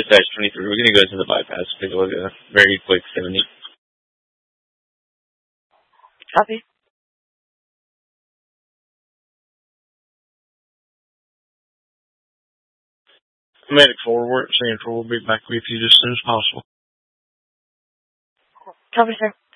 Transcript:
dispatch 23. We're going to go to the bypass. Take a look at a very quick 70. Copy. Medic 4, we're at Central. We'll be back with you as soon as possible. Copy, sir.